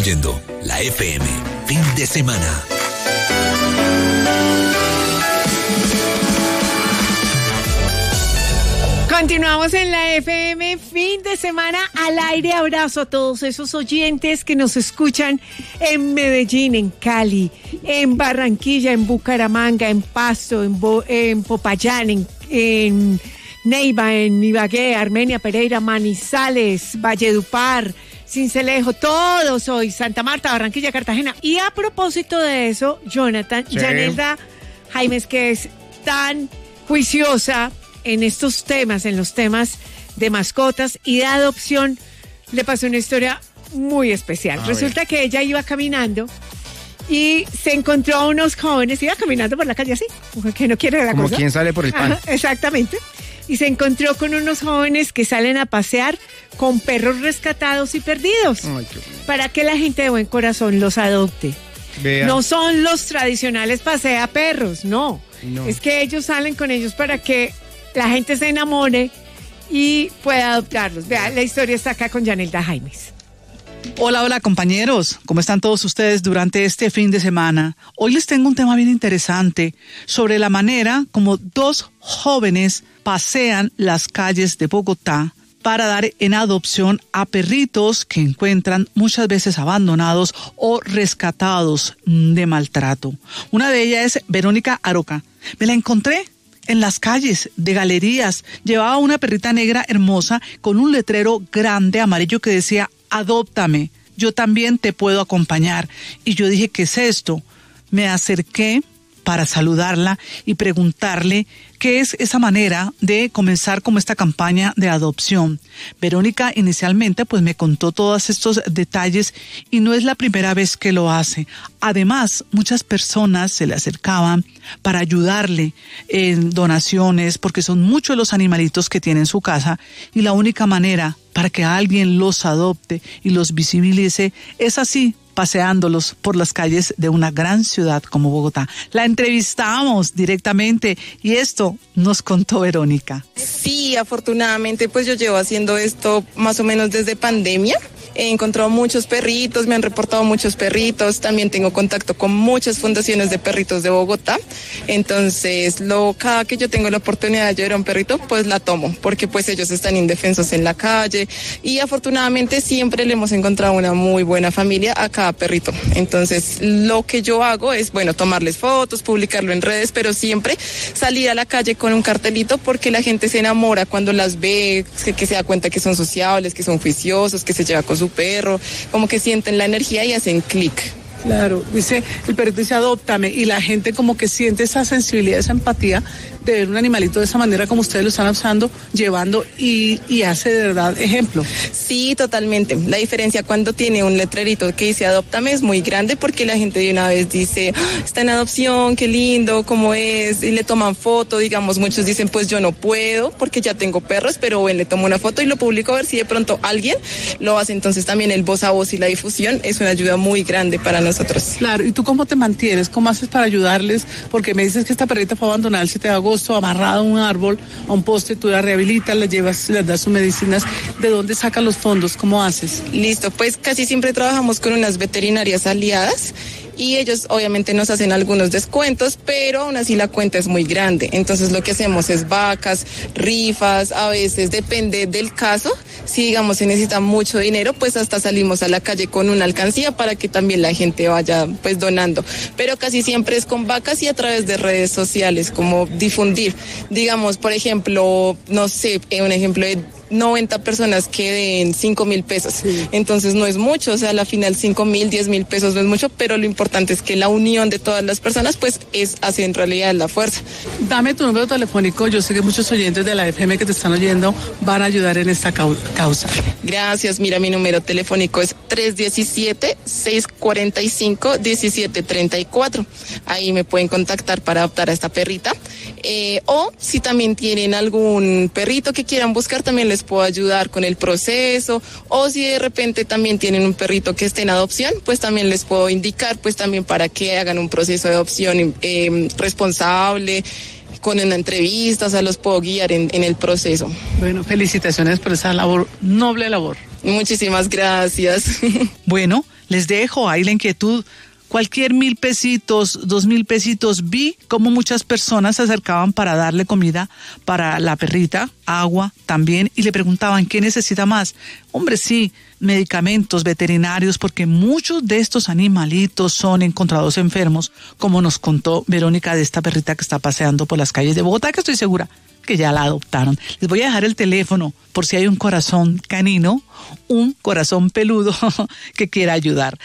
oyendo la FM Fin de Semana. Continuamos en la FM Fin de Semana al aire. Abrazo a todos esos oyentes que nos escuchan en Medellín, en Cali, en Barranquilla, en Bucaramanga, en Pasto, en Popayán, en Neiva, en Ibagué, Armenia, Pereira, Manizales, Valledupar, Sincelejo, todos hoy, Santa Marta, Barranquilla, Cartagena. Y a propósito de eso, Jonathan, sí. Yanelda Jaimes, que es tan juiciosa en estos temas, en los temas de mascotas y de adopción, le pasó una historia muy especial. Resulta que ella iba caminando y se encontró a unos jóvenes, iba caminando por la calle así, que no quiere la como cosa. Quien sale por el pan. Ajá, exactamente. Y se encontró con unos jóvenes que salen a pasear con perros rescatados y perdidos. Ay, para que la gente de buen corazón los adopte. Vea. No son los tradicionales pasea perros, no. Es que ellos salen con ellos para que la gente se enamore y pueda adoptarlos. Vea, la historia está acá con Yanelda Jaimes. Hola compañeros, ¿cómo están todos ustedes durante este fin de semana? Hoy les tengo un tema bien interesante sobre la manera como dos jóvenes pasean las calles de Bogotá para dar en adopción a perritos que encuentran muchas veces abandonados o rescatados de maltrato. Una de ellas es Verónica Aroca. Me la encontré en las calles de Galerías. Llevaba una perrita negra hermosa con un letrero grande amarillo que decía: adóptame, yo también te puedo acompañar. Y yo dije, ¿qué es esto? Me acerqué para saludarla y preguntarle qué es esa manera de comenzar como esta campaña de adopción. Verónica inicialmente pues me contó todos estos detalles y no es la primera vez que lo hace. Además, muchas personas se le acercaban para ayudarle en donaciones porque son muchos los animalitos que tiene en su casa y la única manera para que alguien los adopte y los visibilice es así, paseándolos por las calles de una gran ciudad como Bogotá. La entrevistamos directamente y esto nos contó Verónica. Sí, afortunadamente pues yo llevo haciendo esto más o menos desde pandemia. He encontrado muchos perritos, me han reportado muchos perritos, también tengo contacto con muchas fundaciones de perritos de Bogotá, entonces cada que yo tengo la oportunidad de ayudar a un perrito, pues la tomo, porque pues ellos están indefensos en la calle y afortunadamente siempre le hemos encontrado una muy buena familia a cada perrito, entonces lo que yo hago es, bueno, tomarles fotos, publicarlo en redes, pero siempre salir a la calle con un cartelito porque la gente se enamora cuando las ve, que se da cuenta que son sociables, que son juiciosos, que se lleva con su perro, como que sienten la energía y hacen clic. Claro, dice, el perrito dice adóptame y la gente como que siente esa sensibilidad, esa empatía de ver un animalito de esa manera como ustedes lo están usando, llevando y hace de verdad ejemplo. Sí, totalmente. La diferencia cuando tiene un letrerito que dice adóptame es muy grande porque la gente de una vez dice, está en adopción, qué lindo, cómo es, y le toman foto, digamos, muchos dicen pues yo no puedo porque ya tengo perros, pero bueno, le tomo una foto y lo publico a ver si de pronto alguien lo hace, entonces también el voz a voz y la difusión es una ayuda muy grande para nosotros. Claro, ¿y tú cómo te mantienes? ¿Cómo haces para ayudarles? Porque me dices que esta perrita fue abandonada el 7 de agosto, amarrada a un árbol, a un poste, tú la rehabilitas, la llevas, les das sus medicinas. ¿De dónde sacas los fondos? ¿Cómo haces? Listo, pues casi siempre trabajamos con unas veterinarias aliadas y ellos obviamente nos hacen algunos descuentos, pero aún así la cuenta es muy grande. Entonces lo que hacemos es vacas, rifas, a veces depende del caso. Si digamos se necesita mucho dinero, pues hasta salimos a la calle con una alcancía para que también la gente vaya pues donando. Pero casi siempre es con vacas y a través de redes sociales, como difundir. Digamos, por ejemplo, no sé, un ejemplo de 90 personas que den 5,000 pesos. Sí. Entonces no es mucho, o sea, a la final 5,000, 10,000 pesos no es mucho, pero lo importante es que la unión de todas las personas pues hace en realidad la fuerza. Dame tu número telefónico, yo sé que muchos oyentes de la FM que te están oyendo van a ayudar en esta causa. Gracias, mira, mi número telefónico es 317-645-1734. Ahí me pueden contactar para adoptar a esta perrita. O si también tienen algún perrito que quieran buscar, también les puedo ayudar con el proceso, o si de repente también tienen un perrito que esté en adopción, pues también les puedo indicar, pues también para que hagan un proceso de adopción responsable, con una entrevista, o sea, los puedo guiar en el proceso. Bueno, felicitaciones por esa labor, noble labor. Muchísimas gracias. Bueno, Les dejo ahí la inquietud. Cualquier 1,000 pesitos, 2,000 pesitos. Vi cómo muchas personas se acercaban para darle comida para la perrita, agua también, y le preguntaban ¿qué necesita más? Hombre, sí, medicamentos veterinarios, porque muchos de estos animalitos son encontrados enfermos, como nos contó Verónica de esta perrita que está paseando por las calles de Bogotá, que estoy segura que ya la adoptaron. Les voy a dejar el teléfono por si hay un corazón canino, un corazón peludo que quiera ayudar.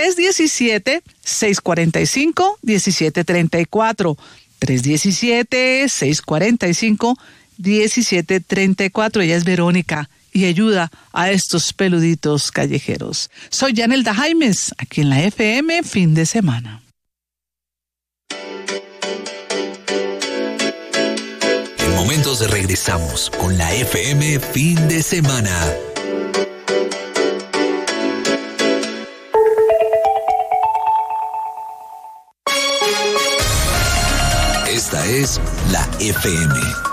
317-645-1734. 317-645-1734. Ella es Verónica y ayuda a estos peluditos callejeros. Soy Yanelda Jaimes, aquí en la FM Fin de Semana. En momentos regresamos con la FM Fin de Semana. Esta es la FM.